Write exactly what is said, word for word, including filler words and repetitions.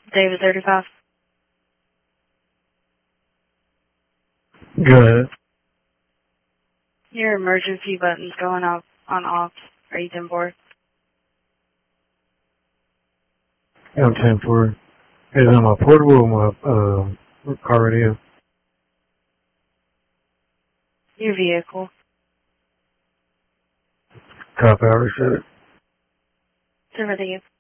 David thirty-five. Good. Your emergency button's going off on off. Are you ten four? I'm ten four. Is it on my portable or my uh, car radio? Your vehicle. Cop out, reset it. It's over to you.